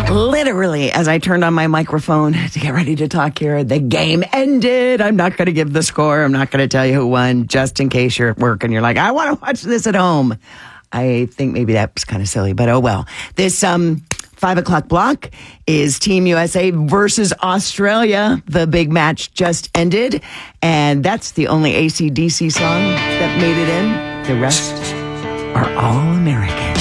Literally, as I turned on my microphone to get ready to talk here, the game ended. I'm not going to give the score. I'm not going to tell you who won, just in case you're at work and you're like, I want to watch this at home. I think maybe that was kind of silly, but oh well. This 5 o'clock block is Team USA versus Australia. The big match just ended, and that's the only AC/DC song that made it in. The rest are all American.